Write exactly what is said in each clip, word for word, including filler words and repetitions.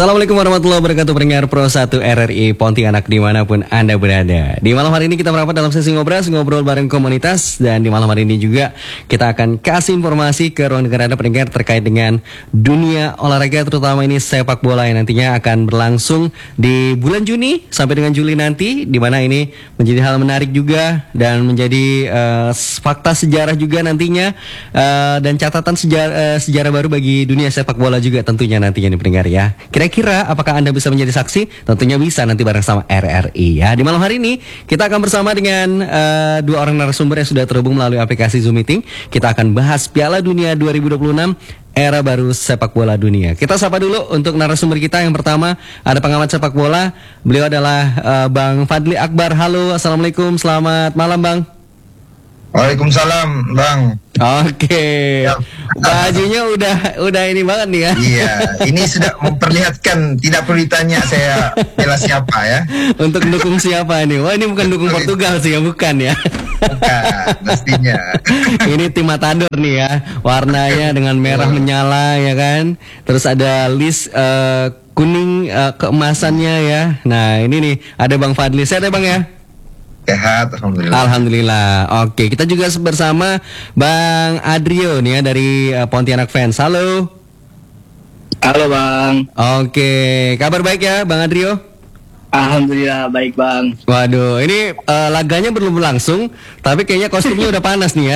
Assalamualaikum warahmatullahi wabarakatuh, pendengar Pro satu R R I Pontianak dimanapun Anda berada. Di malam hari ini kita merapat dalam sesi ngobrol Ngobrol bareng komunitas. Dan di malam hari ini juga kita akan kasih informasi ke ruang dengar Anda pendengar terkait dengan dunia olahraga, terutama ini sepak bola yang nantinya akan berlangsung di bulan Juni sampai dengan Juli nanti, di mana ini menjadi hal menarik juga dan menjadi uh, fakta sejarah juga nantinya, uh, dan catatan sejarah, uh, sejarah baru bagi dunia sepak bola juga tentunya nantinya nih pendengar ya. Kira-kira apakah Anda bisa menjadi saksi? Tentunya bisa nanti bareng sama R R I ya. Di malam hari ini kita akan bersama dengan uh, dua orang narasumber yang sudah terhubung melalui aplikasi Zoom Meeting. Kita akan bahas Piala Dunia dua ribu dua puluh enam, era baru sepak bola dunia. Kita sapa dulu untuk narasumber kita. Yang pertama ada pengamat sepak bola. Beliau adalah uh, Bang Fadli Akbar. Halo, assalamualaikum, selamat malam Bang. Waalaikumsalam Bang. Oke, ya. Bajunya udah udah ini banget nih ya. Iya, ini sudah memperlihatkan, tidak perlu ditanya saya bela siapa ya. Untuk dukung siapa nih? Wah, ini bukan dukung Portugal sih ya, bukan ya? Bukan, pastinya. Ini tim Matador nih ya, warnanya dengan merah menyala ya kan. Terus ada list uh, kuning uh, keemasannya ya. Nah ini nih ada Bang Fadli. Sehat ya Bang ya? Sehat, alhamdulillah. Alhamdulillah. Oke, kita juga bersama Bang Adrio nih ya dari uh, Pontianak Fans. Halo. Halo Bang. Oke, kabar baik ya Bang Adrio? Alhamdulillah baik Bang. Waduh, ini uh, laganya belum berlangsung, tapi kayaknya kostumnya udah panas nih ya.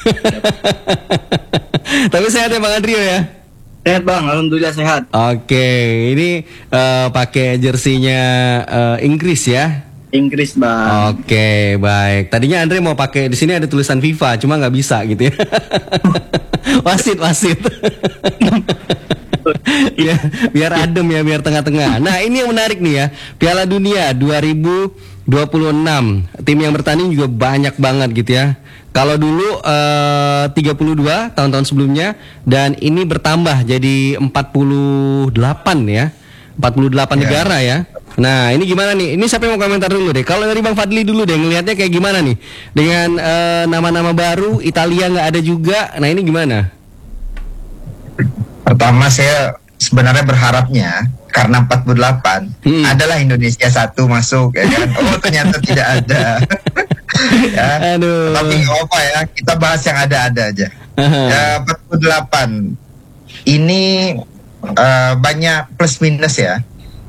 Tapi sehat ya Bang Adrio ya? Sehat Bang, alhamdulillah sehat. Oke, ini uh, pakai jersinya uh, Inggris ya? Inggris Bang. Oke, baik. Tadinya Andre mau pakai, di sini ada tulisan FIFA, cuma nggak bisa gitu ya. wasit, wasit. Ya, biar adem ya, biar tengah-tengah. Nah, ini yang menarik nih ya. Piala Dunia dua ribu dua puluh enam. Tim yang bertanding juga banyak banget gitu ya. Kalau dulu uh, tiga puluh dua tahun-tahun sebelumnya, dan ini bertambah jadi empat puluh delapan ya. empat puluh delapan yeah. negara ya. Nah ini gimana nih? Ini siapa yang mau komentar dulu deh? Kalau dari Bang Fadli dulu deh, ngelihatnya kayak gimana nih? Dengan uh, nama-nama baru, Italia nggak ada juga. Nah ini gimana? Pertama saya sebenarnya berharapnya karena empat puluh delapan hmm. adalah Indonesia satu masuk ya kan. Oh ternyata tidak ada. Ya. Aduh. Tapi nggak apa ya, kita bahas yang ada-ada aja. Ya, empat puluh delapan ini uh, banyak plus minus ya.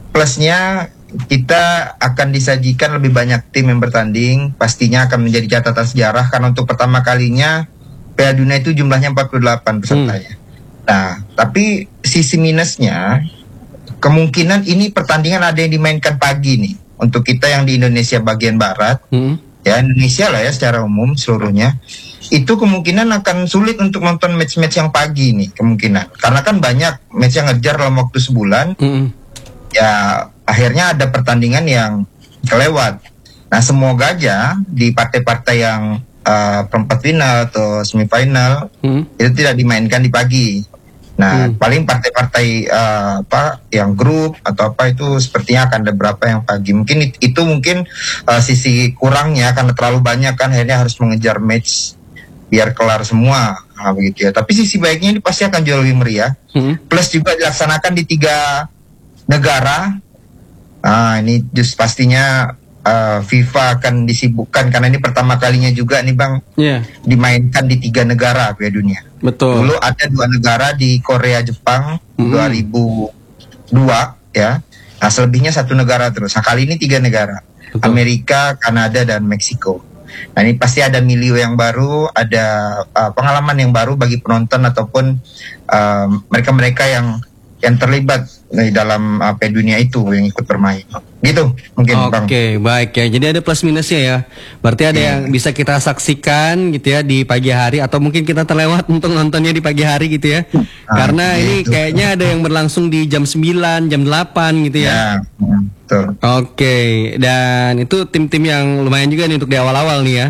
Plusnya kita akan disajikan lebih banyak tim yang bertanding, pastinya akan menjadi catatan sejarah karena untuk pertama kalinya Piala Dunia itu jumlahnya empat puluh delapan pesertanya. Hmm. Nah, tapi sisi minusnya kemungkinan ini pertandingan ada yang dimainkan pagi nih untuk kita yang di Indonesia bagian barat. Hmm. Ya Indonesia lah ya secara umum seluruhnya. Itu kemungkinan akan sulit untuk nonton match-match yang pagi nih kemungkinan. Karena kan banyak match yang ngejar dalam waktu sebulan. Hmm. Ya akhirnya ada pertandingan yang kelewat. Nah semoga aja di partai-partai yang uh, perempat final atau semifinal hmm. itu tidak dimainkan di pagi. Nah hmm. paling partai-partai uh, apa yang grup atau apa itu sepertinya akan ada beberapa yang pagi. Mungkin it, itu mungkin uh, sisi kurangnya karena terlalu banyak kan akhirnya harus mengejar match biar kelar semua. Nah, begitu ya. Tapi sisi baiknya ini pasti akan jauh lebih meriah. Hmm. Plus juga dilaksanakan di tiga negara. Nah ini just pastinya uh, FIFA akan disibukkan karena ini pertama kalinya juga nih Bang yeah. dimainkan di tiga negara Piala Dunia. Betul. Dulu ada dua negara di Korea Jepang mm-hmm. dua ribu dua ya. Nah selebihnya satu negara terus. Nah kali ini tiga negara. Betul. Amerika, Kanada dan Meksiko. Nah ini pasti ada milieu yang baru, ada uh, pengalaman yang baru bagi penonton ataupun uh, mereka-mereka yang yang terlibat di dalam uh, Piala Dunia itu yang ikut bermain. Gitu mungkin Bang. Oke, baik ya. Jadi ada plus minusnya ya. Berarti ada yeah. yang bisa kita saksikan gitu ya di pagi hari atau mungkin kita terlewat untuk nontonnya di pagi hari gitu ya. Ah, Karena gitu. Ini kayaknya ada yang berlangsung di jam sembilan, jam delapan gitu ya. Yeah, betul. Oke, dan itu tim-tim yang lumayan juga nih untuk di awal-awal nih ya.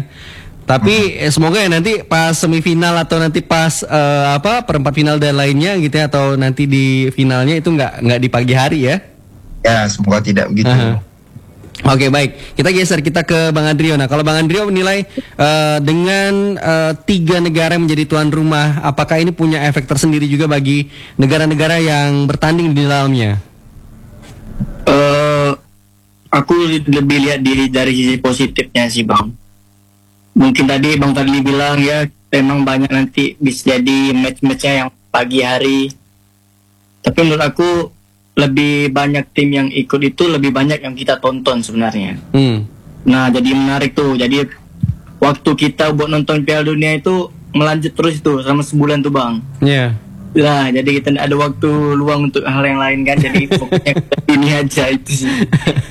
Tapi eh, semoga ya nanti pas semifinal atau nanti pas uh, apa perempat final dan lainnya gitu ya, atau nanti di finalnya itu nggak nggak di pagi hari ya. Ya semoga tidak begitu. Uh-huh. Oke baik, kita geser kita ke Bang Adrio. Nah kalau Bang Adrio menilai uh, dengan uh, tiga negara yang menjadi tuan rumah, apakah ini punya efek tersendiri juga bagi negara-negara yang bertanding di dalamnya? aku lebih lihat diri dari sisi positifnya sih bang. Mungkin tadi bang Fadli bilang ya, memang banyak nanti bisa jadi match-matchnya yang pagi hari. Tapi menurut aku lebih banyak tim yang ikut itu lebih banyak yang kita tonton sebenarnya. Hmm. Nah jadi menarik tuh. Jadi waktu kita buat nonton Piala Dunia itu melanjut terus tuh selama sebulan tuh bang. Iya. Yeah. Nah jadi kita ada waktu luang untuk hal yang lain kan. Jadi fokusnya ini aja itu sih.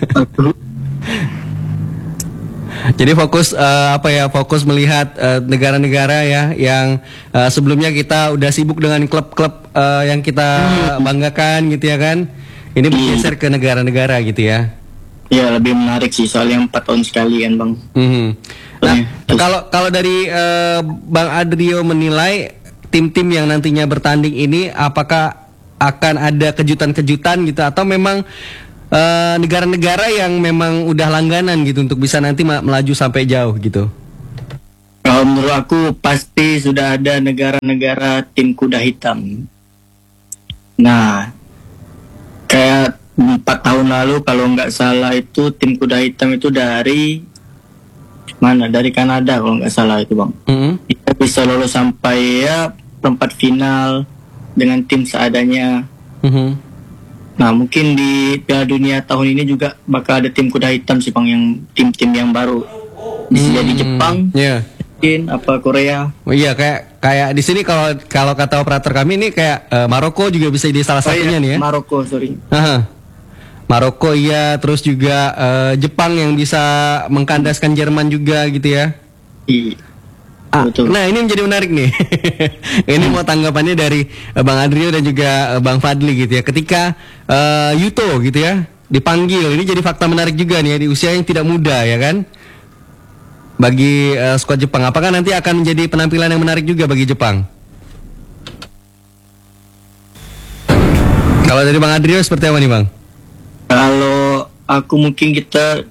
Jadi fokus uh, apa ya fokus melihat uh, negara-negara ya yang uh, sebelumnya kita udah sibuk dengan klub-klub uh, yang kita banggakan gitu ya kan. Ini bergeser ke negara-negara gitu ya. Ya lebih menarik sih soalnya empat tahun sekali kan bang. Mm-hmm. Nah kalau kalau dari uh, Bang Adrio menilai tim-tim yang nantinya bertanding ini apakah akan ada kejutan-kejutan gitu atau memang Uh, negara-negara yang memang udah langganan gitu untuk bisa nanti ma- melaju sampai jauh gitu? Kalau menurut aku pasti sudah ada negara-negara tim kuda hitam. Nah, kayak empat tahun lalu kalau nggak salah itu tim kuda hitam itu dari mana? Dari Kanada kalau nggak salah itu bang. Mm-hmm. Kita bisa lolos sampai ya perempat final dengan tim seadanya. Mm-hmm. Nah mungkin di Piala Dunia tahun ini juga bakal ada tim kuda hitam sih bang, yang tim-tim yang baru bisa hmm, jadi Jepang, yeah. Mungkin apa Korea. Oh iya kayak kayak di sini kalau kalau kata operator kami ini kayak uh, Maroko juga bisa di salah satunya oh, iya. nih ya. Maroko sorry. Aha. Maroko iya, terus juga uh, Jepang yang bisa mengkandaskan Jerman juga gitu ya. Iya. Ah, nah ini menjadi menarik nih. Ini mau tanggapannya dari uh, Bang Adrio dan juga uh, Bang Fadli gitu ya. Ketika uh, Yuto gitu ya dipanggil, ini jadi fakta menarik juga nih ya, di usia yang tidak muda ya kan. Bagi uh, skuad Jepang, apakah nanti akan menjadi penampilan yang menarik juga bagi Jepang? Kalau dari Bang Adrio seperti apa nih Bang? Kalau aku mungkin kita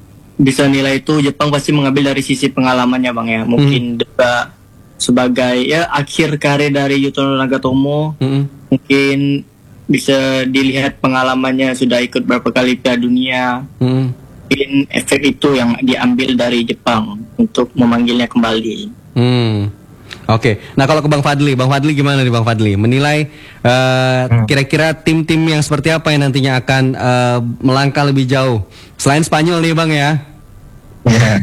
bisa nilai itu Jepang pasti mengambil dari sisi pengalamannya bang ya, mungkin hmm. juga sebagai ya akhir karir dari Yuto Nagatomo, hmm. mungkin bisa dilihat pengalamannya sudah ikut berapa kali Piala Dunia, hmm. mungkin efek itu yang diambil dari Jepang untuk memanggilnya kembali. Hmm. Oke, okay. Nah kalau ke Bang Fadli, Bang Fadli gimana nih Bang Fadli? Menilai uh, hmm. kira-kira tim-tim yang seperti apa yang nantinya akan uh, melangkah lebih jauh selain Spanyol nih Bang ya? Ya,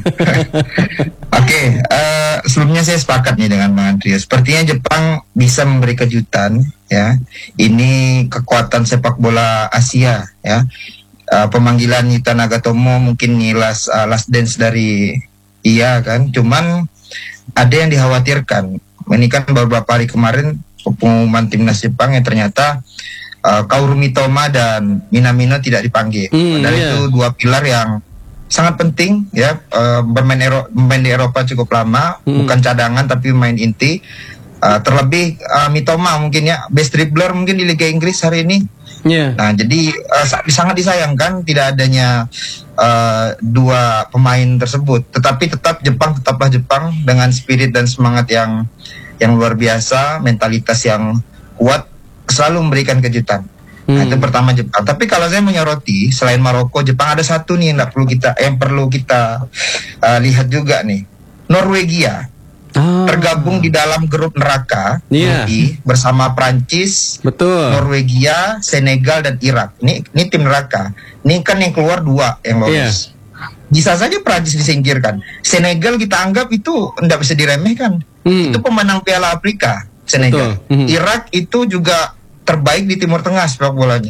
oke. Okay, uh, sebelumnya saya sepakat nih dengan Bang Andrio. Sepertinya Jepang bisa memberi kejutan, ya. Ini kekuatan sepak bola Asia, ya. Uh, pemanggilan Yuta Nagatomo mungkin nih last, uh, last dance dari iya kan. Cuman ada yang dikhawatirkan. Ini kan beberapa hari kemarin pengumuman timnas Jepang yang ternyata uh, Kaoru Mitoma dan Minamino tidak dipanggil. Hmm, Padahal yeah. itu dua pilar yang sangat penting ya, uh, bermain Ero- bermain di Eropa cukup lama, hmm. bukan cadangan tapi main inti. Uh, terlebih uh, Mitoma mungkin ya best dribbler mungkin di Liga Inggris hari ini. Yeah. Nah jadi uh, sangat disayangkan tidak adanya uh, dua pemain tersebut. Tetapi tetap Jepang tetaplah Jepang dengan spirit dan semangat yang yang luar biasa, mentalitas yang kuat, selalu memberikan kejutan. Nah, hmm. itu pertama Jepang. Tapi kalau saya menyoroti selain Maroko, Jepang ada satu nih yang perlu kita yang perlu kita uh, lihat juga nih. Norwegia ah. tergabung di dalam grup neraka yeah. bersama Prancis, betul. Norwegia, Senegal dan Irak. Ini ini tim neraka. Ini kan yang keluar dua yang lolos. Yeah. Bisa saja Prancis disingkirkan. Senegal kita anggap itu tidak bisa diremehkan. Hmm. Itu pemenang Piala Afrika Senegal. Hmm. Irak itu juga terbaik di Timur Tengah sepak bolanya.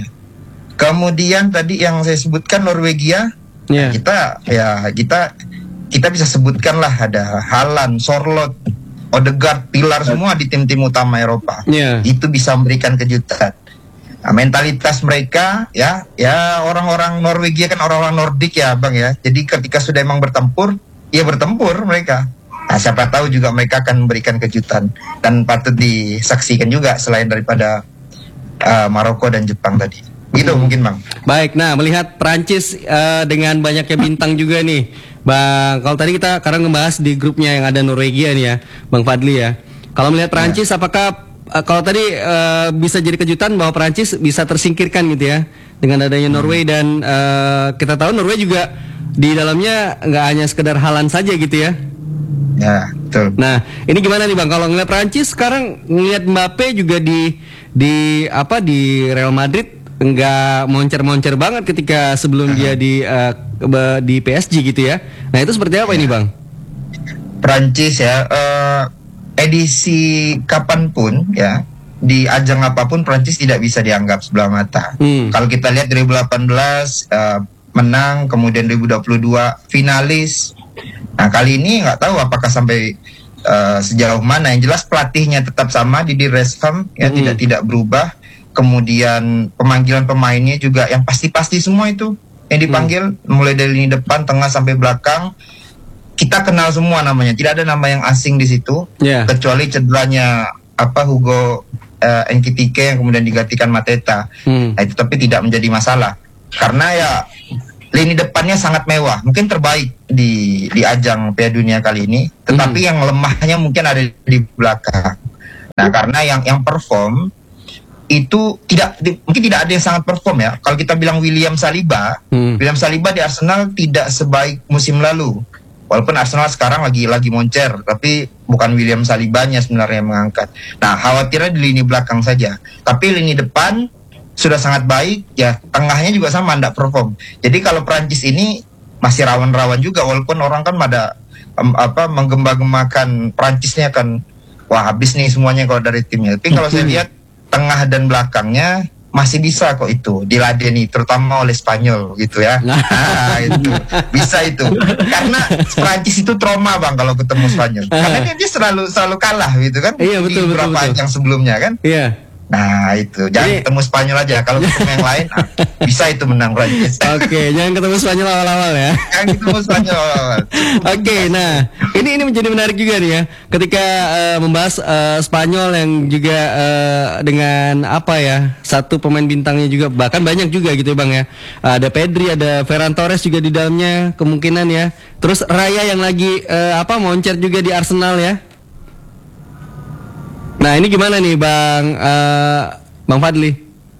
Kemudian tadi yang saya sebutkan Norwegia, yeah. kita ya kita kita bisa sebutkan lah ada Haaland, Sorloth, Odegaard, pilar semua di tim-tim utama Eropa. Yeah. Itu bisa memberikan kejutan. Nah, mentalitas mereka ya ya orang-orang Norwegia kan orang-orang Nordik ya Bang ya. Jadi ketika sudah emang bertempur, ya bertempur mereka. Nah, siapa tahu juga mereka akan memberikan kejutan dan patut disaksikan juga selain daripada Uh, Maroko dan Jepang tadi. Gitu hmm. mungkin Bang. Baik, nah melihat Prancis uh, dengan banyaknya bintang juga nih Bang. Kalau tadi kita sekarang ngebahas di grupnya yang ada Norwegia nih ya Bang Fadli ya. Kalau melihat Prancis ya. Apakah uh, kalau tadi uh, bisa jadi kejutan bahwa Prancis bisa tersingkirkan gitu ya dengan adanya Norway hmm. dan uh, kita tahu Norway juga di dalamnya nggak hanya sekedar Haaland saja gitu ya. Ya, betul. Nah, ini gimana nih Bang? Kalau ngeliat Prancis sekarang ngeliat Mbappe juga di di apa di Real Madrid nggak moncer-moncer banget ketika sebelum uh-huh. dia di uh, di P S G gitu ya. Nah, itu seperti apa ya. ini Bang? Prancis ya, uh, edisi kapanpun ya, di ajang apapun Prancis tidak bisa dianggap sebelah mata. Hmm. Kalau kita lihat dua ribu delapan belas uh, menang, kemudian dua ribu dua puluh dua finalis. Nah kali ini nggak tahu apakah sampai uh, sejauh mana. Yang jelas pelatihnya tetap sama, Didier Deschamps ya, hmm. tidak tidak berubah. Kemudian pemanggilan pemainnya juga yang pasti-pasti semua itu yang dipanggil, hmm. mulai dari lini depan, tengah sampai belakang. Kita kenal semua namanya, tidak ada nama yang asing di situ, yeah. kecuali cederanya apa Hugo uh, Ekitike yang kemudian digantikan Mateta. Hmm. Nah, itu tapi tidak menjadi masalah karena ya lini depannya sangat mewah, mungkin terbaik di di ajang Piala Dunia kali ini. Tetapi hmm. yang lemahnya mungkin ada di belakang. Nah, karena yang yang perform itu tidak di, mungkin tidak ada yang sangat perform ya. Kalau kita bilang William Saliba, hmm. William Saliba di Arsenal tidak sebaik musim lalu. Walaupun Arsenal sekarang lagi lagi moncer, tapi bukan William Salibanya sebenarnya yang mengangkat. Nah, khawatirnya di lini belakang saja. Tapi lini depan sudah sangat baik, ya tengahnya juga sama, tidak perform. Jadi kalau Prancis ini masih rawan-rawan juga, walaupun orang kan pada um, apa menggembang-gemakan Prancisnya kan, wah habis nih semuanya kalau dari timnya. Tapi kalau saya lihat tengah dan belakangnya masih bisa kok itu diladeni, terutama oleh Spanyol gitu ya. Nah, itu bisa itu. Karena Prancis itu trauma Bang kalau ketemu Spanyol. Karena dia, dia selalu selalu kalah gitu kan. Iya, betul, di beberapa betul, yang sebelumnya kan. Iya. Nah itu jangan Jadi, ketemu Spanyol aja. Kalau ketemu yang lain nah, bisa itu menang Prancis. Oke, okay, jangan ketemu Spanyol awal-awal ya. Jangan ketemu Spanyol awal-awal. Oke, okay, nah ini ini menjadi menarik juga nih ya. Ketika uh, membahas uh, Spanyol yang juga uh, dengan apa ya, satu pemain bintangnya juga, bahkan banyak juga gitu ya Bang ya. Uh, ada Pedri, ada Ferran Torres juga di dalamnya kemungkinan ya. Terus Raya yang lagi uh, apa moncer juga di Arsenal ya. Nah ini gimana nih Bang uh, Bang Fadli?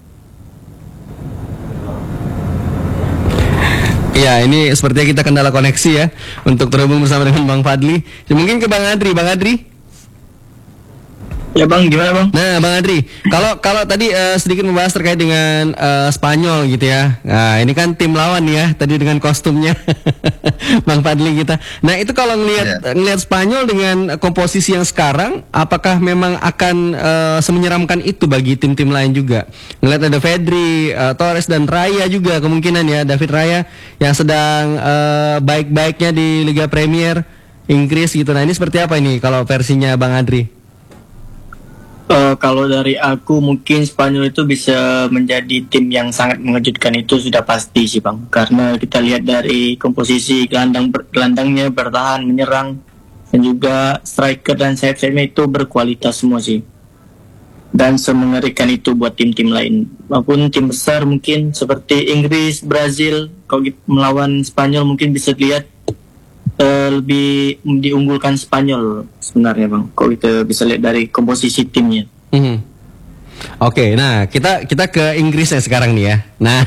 Ya ini sepertinya kita kendala koneksi ya untuk terhubung bersama dengan Bang Fadli. Ya, mungkin ke Bang Adri, Bang Adri. Ya Bang, gimana Bang? Nah Bang Adri, kalau kalau tadi uh, sedikit membahas terkait dengan uh, Spanyol gitu ya. Nah ini kan tim lawan ya, tadi dengan kostumnya Bang Fadli kita. Nah itu kalau ngelihat yeah. ngelihat Spanyol dengan komposisi yang sekarang, apakah memang akan uh, semenyeramkan itu bagi tim-tim lain juga? Ngelihat ada Pedri, uh, Torres dan Raya juga kemungkinan ya, David Raya yang sedang uh, baik-baiknya di Liga Premier Inggris gitu. Nah ini seperti apa ini kalau versinya Bang Adri? Uh, kalau dari aku mungkin Spanyol itu bisa menjadi tim yang sangat mengejutkan, itu sudah pasti sih Bang. Karena kita lihat dari komposisi gelandang ber, gelandangnya bertahan, menyerang, dan juga striker dan sayap-sayapnya itu berkualitas semua sih. Dan semengerikan itu buat tim-tim lain. Maupun tim besar mungkin seperti Inggris, Brazil, kalau kita melawan Spanyol mungkin bisa lihat Uh, lebih diunggulkan Spanyol sebenarnya Bang. Kalau kita bisa lihat dari komposisi timnya. Mm-hmm. Oke, okay, nah kita kita ke Inggris ya sekarang nih ya. Nah,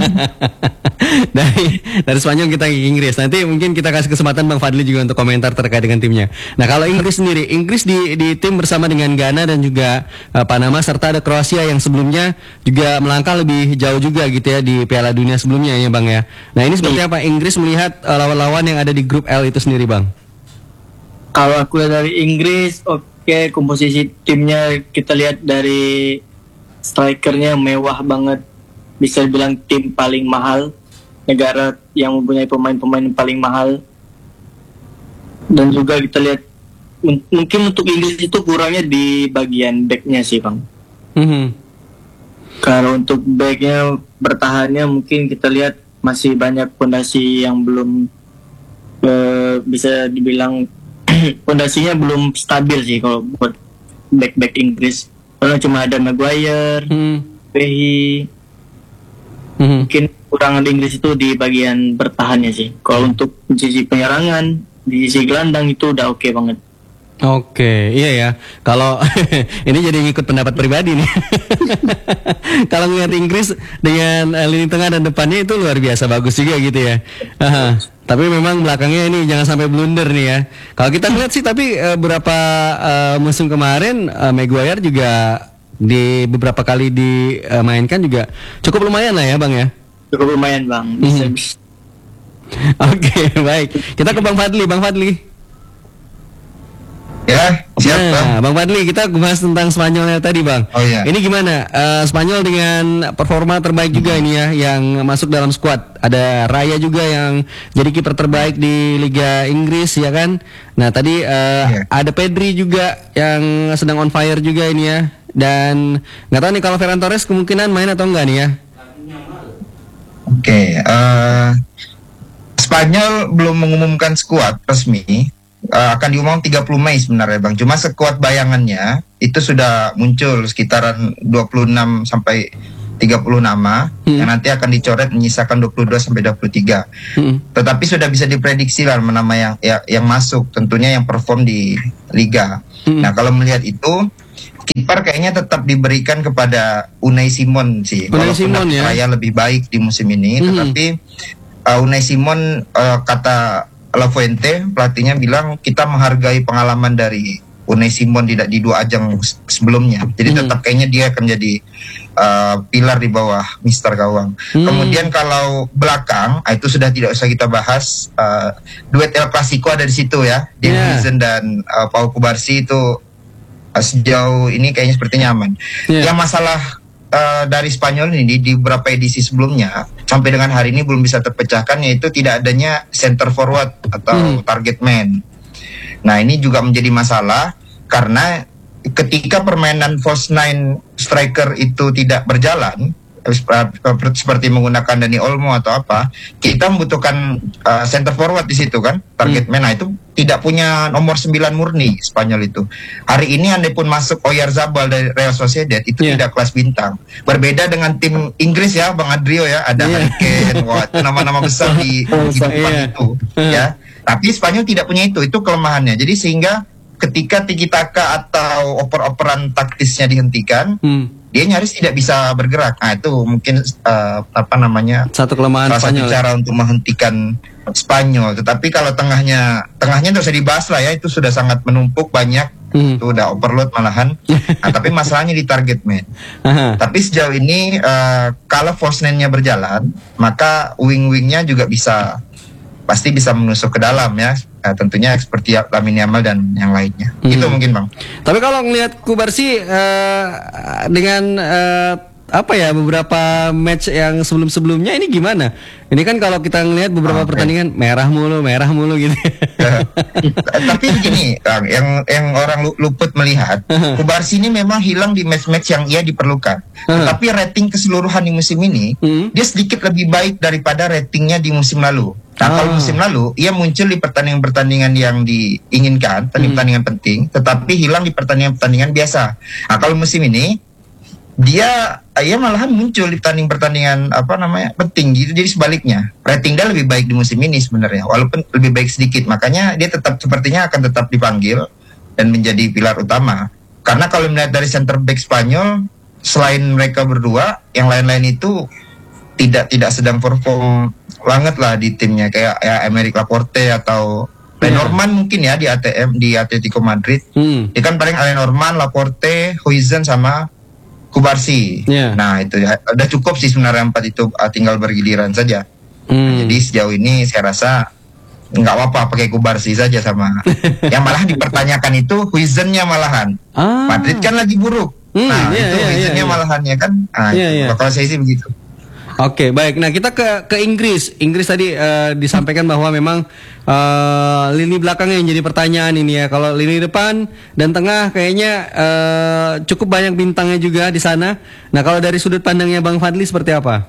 dari dari Spanyol kita ke Inggris. Nanti mungkin kita kasih kesempatan Bang Fadli juga untuk komentar terkait dengan timnya. Nah, kalau Inggris sendiri, Inggris di di tim bersama dengan Ghana dan juga uh, Panama serta ada Kroasia yang sebelumnya juga melangkah lebih jauh juga gitu ya di Piala Dunia sebelumnya ya Bang ya. Nah, ini seperti apa Inggris melihat uh, lawan-lawan yang ada di grup L itu sendiri Bang? Kalau aku lihat dari Inggris, oke okay, komposisi timnya kita lihat dari strikernya mewah banget, bisa dibilang tim paling mahal, negara yang mempunyai pemain-pemain paling mahal. Dan juga kita lihat un- mungkin untuk Inggris itu kurangnya di bagian backnya sih Bang. Mm-hmm. Kalau untuk backnya bertahannya mungkin kita lihat masih banyak fondasi yang belum uh, bisa dibilang fondasinya belum stabil sih kalau buat back-back Inggris. Karena cuma ada Maguire, hmm. Pehi, hmm. mungkin kurangan Inggris itu di bagian bertahannya sih. Kalau untuk sisi penyerangan, di sisi gelandang itu udah oke okay banget. Oke, iya ya. Kalau ini jadi ngikut pendapat pribadi nih. Kalau ngeliat Inggris dengan uh, lini tengah dan depannya itu luar biasa bagus juga gitu ya. Aha. Tapi memang belakangnya ini jangan sampai blunder nih ya. Kalau kita lihat sih, tapi uh, beberapa uh, musim kemarin uh, Maguire juga di beberapa kali dimainkan juga cukup lumayan lah ya Bang ya. Cukup lumayan Bang. Bisa, Hmm. Oke, baik. Kita ke Bang Fadli, Bang Fadli. Ya, siap Bang. Nah, Bang Fadli, kita bahas tentang Spanyolnya tadi, Bang. Oh iya. Ini gimana? Eh, Spanyol dengan performa terbaik juga ini ya, yang masuk dalam skuad. Ada Raya juga yang jadi kiper terbaik di Liga Inggris ya kan. Nah tadi eh, Iya. ada Pedri juga yang sedang on fire juga ini ya. Dan nggak tahu nih kalau Ferran Torres kemungkinan main atau enggak nih ya. Oke, eh, Spanyol belum mengumumkan skuad resmi. Eh, akan diumumkan tiga puluh Mei sebenarnya Bang. Cuma skuad bayangannya itu sudah muncul sekitaran dua puluh enam sampai tiga puluh nama Hmm. yang nanti akan dicoret menyisakan dua puluh dua sampai dua puluh tiga. Hmm. Tetapi sudah bisa diprediksi lah nama yang ya, yang masuk, tentunya yang perform di liga. Hmm. Nah, kalau melihat itu kiper kayaknya tetap diberikan kepada Unai Simon sih. Unai Walaupun Simon ya. Raya lebih baik di musim ini, Hmm. tetapi uh, Unai Simon uh, kata La Fuente pelatihnya bilang kita menghargai pengalaman dari Unai Simon tidak di dua ajang s- sebelumnya. Jadi Hmm. tetap kayaknya dia akan jadi uh, pilar di bawah Mister Gawang. Hmm. Kemudian kalau belakang ah, itu sudah tidak usah kita bahas. Uh, duet El Clasico ada di situ ya. Dean Yeah. Huijsen dan uh, Pau Kubarsi itu uh, sejauh ini kayaknya seperti nyaman. Yeah. Yang masalah uh, dari Spanyol ini di, di beberapa edisi sebelumnya sampai dengan hari ini belum bisa terpecahkan, yaitu tidak adanya center forward atau Hmm. target man. Nah ini juga menjadi masalah karena ketika permainan false nine striker itu tidak berjalan sep- seperti menggunakan Dani Olmo atau apa, kita membutuhkan uh, center forward di situ kan, target man. Nah itu tidak punya nomor sembilan murni Spanyol itu. Hari ini andai pun masuk Oyarzabal dari Real Sociedad itu Yeah. tidak kelas bintang. Berbeda dengan tim Inggris ya Bang Adrio ya, ada Yeah. Harry Kane, wah, itu nama-nama besar di, di depan Iya. itu ya. Tapi Spanyol tidak punya itu, itu kelemahannya. Jadi sehingga ketika tiki taka atau oper-operan taktisnya dihentikan, Hmm. dia nyaris tidak bisa bergerak. Nah itu mungkin uh, apa namanya Satu kelemahan salah satu Spanyol. ya. cara untuk menghentikan Spanyol. Tetapi kalau tengahnya tengahnya tidak usah dibahas lah ya, itu sudah sangat menumpuk banyak, Hmm. itu udah overload malahan. Nah, tapi masalahnya di target man. Aha. Tapi sejauh ini uh, kalau false nine-nya berjalan, maka wing-wingnya juga bisa pasti bisa menusuk ke dalam ya. Nah, tentunya seperti Lamine Yamal dan yang lainnya. Hmm. Itu mungkin Bang. Tapi kalau ngelihat Kubarsi eh, dengan eh, apa ya beberapa match yang sebelum-sebelumnya ini gimana? Ini kan kalau kita ngelihat beberapa Oke. pertandingan merah mulu, merah mulu gitu. Tapi begini, Bang, yang yang orang lu- luput melihat, Kubarsi ini memang hilang di match-match yang ia diperlukan. Tapi rating keseluruhan di musim ini, Hmm. dia sedikit lebih baik daripada ratingnya di musim lalu. Nah, Ah. kalau musim lalu, ia muncul di pertandingan-pertandingan yang diinginkan, pertandingan penting, tetapi hilang di pertandingan-pertandingan biasa. Nah, kalau musim ini, dia ia malahan muncul di pertandingan-pertandingan apa namanya penting gitu. Jadi sebaliknya, rating dia lebih baik di musim ini sebenarnya, walaupun lebih baik sedikit. Makanya dia tetap sepertinya akan tetap dipanggil dan menjadi pilar utama. Karena kalau melihat dari center back Spanyol, selain mereka berdua, yang lain-lain itu tidak tidak sedang perform banget lah di timnya, kayak ya Emerick Laporte atau Lenormand mungkin ya di A T M di Atletico Madrid. Hmm. Dia kan paling Lenormand, Laporte, Huijsen sama Kubarsi. Iya. Nah itu ya, udah cukup sih sebenarnya empat itu, uh, tinggal bergiliran saja. Hmm. Jadi sejauh ini saya rasa nggak apa-apa pakai Kubarsi saja sama. Yang malah dipertanyakan itu Huijsen-nya malahan. Ah. Madrid kan lagi buruk. Hmm, nah iya, itu iya, Huijsen-nya iya, iya. malahan ya kan. Nah, Iya, itu. iya. Kalau saya sih begitu. Oke, baik. Nah, kita ke ke Inggris. Inggris tadi eh, disampaikan bahwa memang eh, lini belakangnya yang jadi pertanyaan ini ya. Kalau lini depan dan tengah kayaknya eh, cukup banyak bintangnya juga di sana. Nah, kalau dari sudut pandangnya Bang Fadli seperti apa?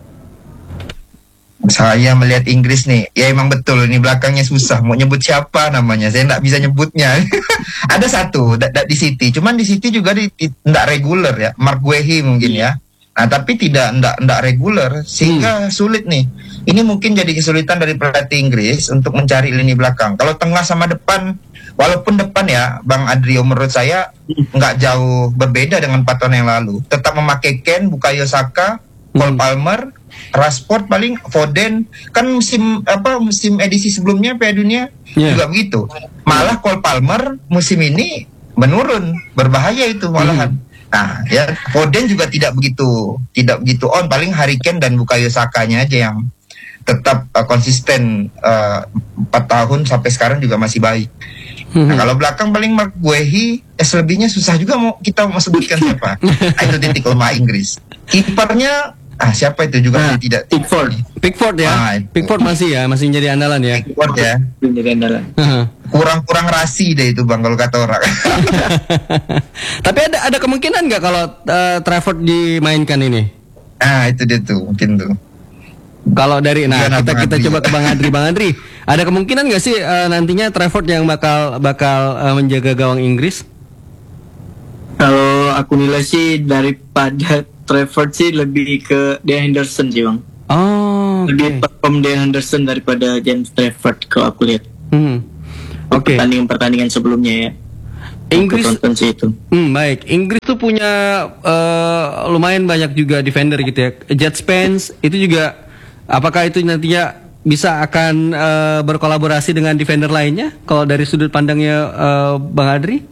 Saya melihat Inggris nih, ya emang betul ini belakangnya susah. Mau nyebut siapa namanya, saya nggak bisa nyebutnya. Ada satu da, da, di City, cuman di City juga di, di, nggak reguler ya. Mark Guehi mungkin ya. Nah, tapi tidak ndak ndak reguler sehingga hmm. sulit nih. Ini mungkin jadi kesulitan dari pelatih Inggris untuk mencari lini belakang. Kalau tengah sama depan, walaupun depan ya, Bang Adrio menurut saya nggak jauh berbeda dengan empat tahun yang lalu. Tetap memakai Ken, Bukayo Saka, Cole hmm. Palmer, Rashford paling, Foden. Kan musim apa musim edisi sebelumnya Piala Dunia yeah. juga begitu. Malah Cole Palmer musim ini menurun, berbahaya itu malahan. Hmm. Nah, ya Foden juga tidak begitu tidak begitu on, paling Harry Kane dan Bukayo Sakanya aja yang tetap uh, konsisten uh, empat tahun sampai sekarang juga masih baik. Hmm. Nah, kalau belakang paling Mark Guehi, eh, selebihnya susah juga mau kita mau sebutkan siapa. Nah, itu titik lemah Inggris. Kipernya ah siapa itu juga nah, tidak Pickford. Pickford ya. Ah, Pickford masih ya, masih menjadi andalan ya. Pickford ya. Menjadi andalan. Kurang-kurang rasi deh itu Bang kalau kata orang. Tapi ada ada kemungkinan nggak kalau uh, Trafford dimainkan ini? Ah itu dia tuh mungkin tuh. Kalau dari nah Gana kita kita coba ke Bang Andri, Bang Andri, ada kemungkinan nggak sih uh, nantinya Trafford yang bakal bakal uh, menjaga gawang Inggris? Kalau aku nilai sih daripada Trafford sih lebih ke Dean Henderson sih Bang. Oh. Lebih okay. perform Dean Henderson daripada James Trafford kalau aku lihat. Hmm. Oke. Okay. Pertandingan-pertandingan sebelumnya ya. Inggris tonton sih itu. Hmm, baik. Inggris tuh punya uh, lumayan banyak juga defender gitu ya. Jet Spence itu juga, apakah itu nantinya bisa akan uh, berkolaborasi dengan defender lainnya kalau dari sudut pandangnya uh, Bang Adri?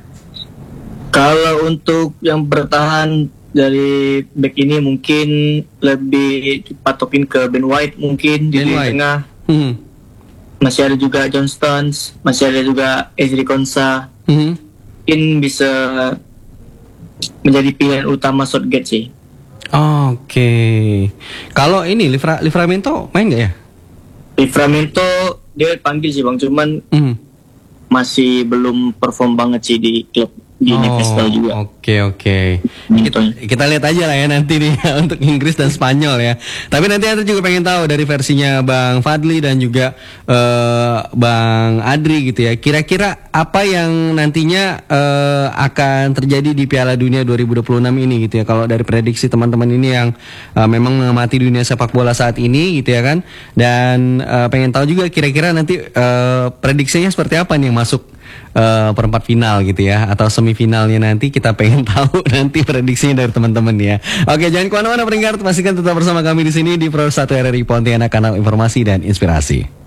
Kalau untuk yang bertahan dari back ini mungkin lebih dipatokin ke Ben White mungkin di tengah. Hmm. Masih ada juga John Stones, masih ada juga Ezri Konsa. Hmm. Mungkin bisa menjadi pilihan utama Southgate sih. Oke. Okay. Kalau ini Livra, Livramento main nggak ya? Livramento dia panggil sih Bang, cuman hmm. masih belum perform banget sih di klub di oh, Newcastle juga. Oke oke. Kita, kita lihat aja lah ya nanti nih untuk Inggris dan Spanyol ya. Tapi nanti Anda juga pengen tahu dari versinya Bang Fadli dan juga uh, Bang Adri gitu ya. Kira-kira apa yang nantinya uh, akan terjadi di Piala Dunia dua ribu dua puluh enam ini gitu ya. Kalau dari prediksi teman-teman ini yang uh, memang mengamati dunia sepak bola saat ini gitu ya kan. Dan uh, pengen tahu juga kira-kira nanti uh, prediksinya seperti apa nih yang masuk Uh, perempat final gitu ya, atau semifinalnya nanti kita pengen tahu nanti prediksinya dari teman-teman ya. Oke, jangan kemana-mana pendengar, pastikan tetap bersama kami di sini di Pro satu R R I Pontianak, kanal informasi dan inspirasi.